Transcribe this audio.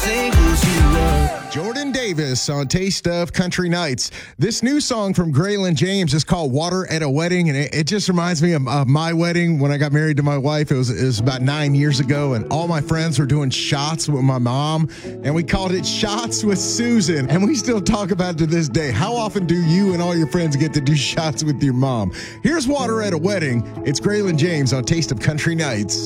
singles you love. Jordan Davis on Taste of Country Nights. This new song from Graylin James is called Water at a Wedding, and it just reminds me of my wedding when I got married to my wife. It was about 9 years ago, and all my friends were doing shots with my mom, and we called it Shots with Susan, and we still talk about it to this day. How often do you and all your friends get to do shots with your mom? Here's Water at a Wedding. It's Graylin James on Taste of Country Nights.